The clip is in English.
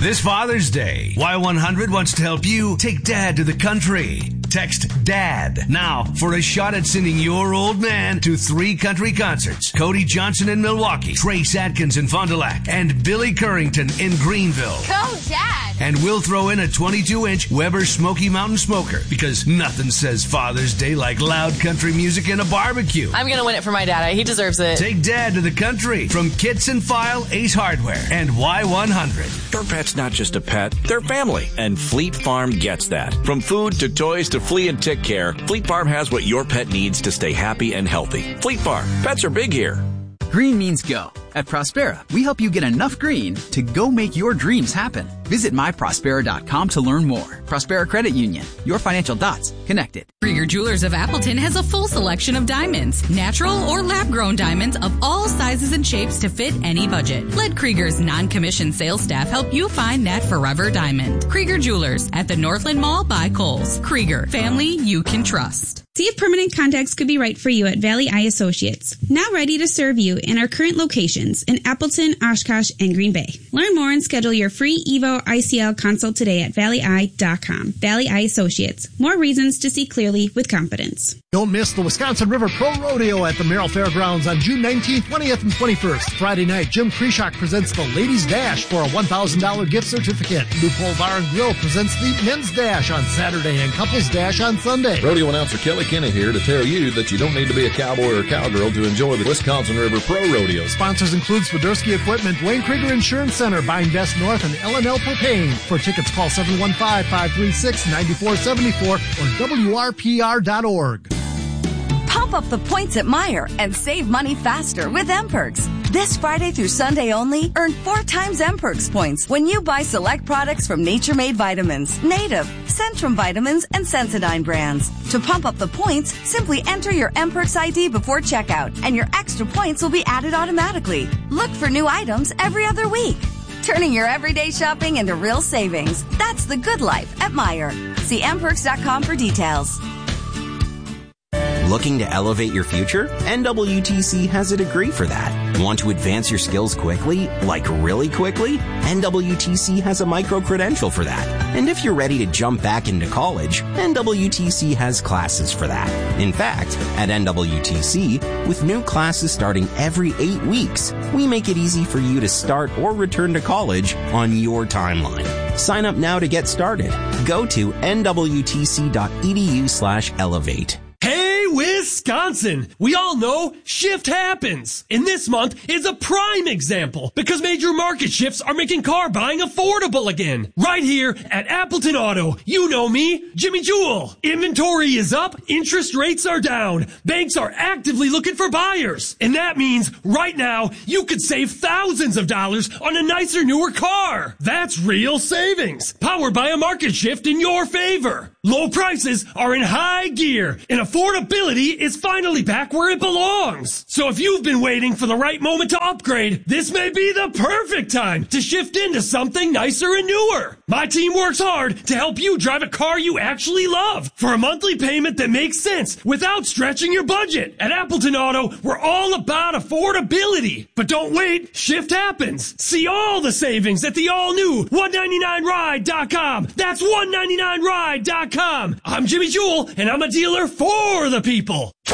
This Father's Day, Y100 wants to help you take Dad to the country. Text DAD now for a shot at sending your old man to 3 country concerts. Cody Johnson in Milwaukee, Trace Adkins in Fond du Lac, and Billy Currington in Greenville. Go, Dad! And we'll throw in a 22-inch Weber Smoky Mountain Smoker, because nothing says Father's Day like loud country music and a barbecue. I'm going to win it for my dad. He deserves it. Take Dad to the country from Kits and File, Ace Hardware, and Y100. Your pet's not just a pet, they're family, and Fleet Farm gets that. From food to toys to flea and tick care, Fleet Farm has what your pet needs to stay happy and healthy. Fleet Farm, pets are big here. Green means go. At Prospera, we help you get enough green to go make your dreams happen. Visit myprospera.com to learn more. Prospera Credit Union, your financial dots connected. Krieger Jewelers of Appleton has a full selection of diamonds, natural or lab-grown diamonds of all sizes and shapes to fit any budget. Let Krieger's non-commissioned sales staff help you find that forever diamond. Krieger Jewelers at the Northland Mall by Kohl's. Krieger, family you can trust. See if permanent contacts could be right for you at Valley Eye Associates. Now ready to serve you in our current locations in Appleton, Oshkosh, and Green Bay. Learn more and schedule your free Evo ICL consult today at valleyeye.com. Valley Eye Associates. More reasons to see clearly with confidence. Don't miss the Wisconsin River Pro Rodeo at the Merrill Fairgrounds on June 19th, 20th, and 21st. Friday night, Jim Kreshak presents the Ladies Dash for a $1,000 gift certificate. Loophole Bar and Grill presents the Men's Dash on Saturday and Couples Dash on Sunday. Rodeo announcer Kelly Kinney here to tell you that you don't need to be a cowboy or a cowgirl to enjoy the Wisconsin River Pro Rodeo. Sponsors include Swiderski Equipment, Wayne Krieger Insurance Center, Buying Best North, and L&L Propane. For tickets, call 715-536-9474 or WRPR.org. Pump up the points at Meijer and save money faster with M-Perks. This Friday through Sunday only, earn 4 times M-Perks points when you buy select products from Nature Made Vitamins, Native, Centrum Vitamins, and Sensodyne brands. To pump up the points, simply enter your M-Perks ID before checkout, and your extra points will be added automatically. Look for new items every other week. Turning your everyday shopping into real savings. That's the good life at Meijer. See mperks.com for details. Looking to elevate your future? NWTC has a degree for that. Want to advance your skills quickly? Like really quickly? NWTC has a micro-credential for that. And if you're ready to jump back into college, NWTC has classes for that. In fact, at NWTC, with new classes starting every 8 weeks, we make it easy for you to start or return to college on your timeline. Sign up now to get started. Go to nwtc.edu/elevate. Hey, Wisconsin! We all know shift happens. And this month is a prime example because major market shifts are making car buying affordable again. Right here at Appleton Auto. You know me, Jimmy Jewell. Inventory is up, interest rates are down. Banks are actively looking for buyers. And that means right now you could save thousands of dollars on a nicer, newer car. That's real savings. Powered by a market shift in your favor. Low prices are in high gear and affordability is finally back where it belongs. So if you've been waiting for the right moment to upgrade, this may be the perfect time to shift into something nicer and newer. My team works hard to help you drive a car you actually love for a monthly payment that makes sense without stretching your budget. At Appleton Auto, we're all about affordability. But don't wait, shift happens. See all the savings at the all-new 199ride.com. That's 199ride.com. I'm Jimmy Jewell, and I'm a dealer for the people.